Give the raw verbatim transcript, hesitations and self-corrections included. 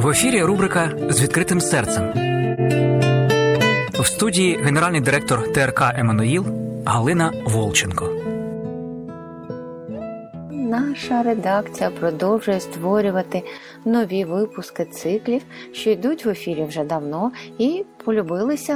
В ефірі рубрика «З відкритим серцем». В студії генеральний директор Те Ер Ка «Еммануїл» Галина Волченко. Наша редакція продовжує створювати нові випуски циклів, що йдуть в ефірі вже давно і полюбилися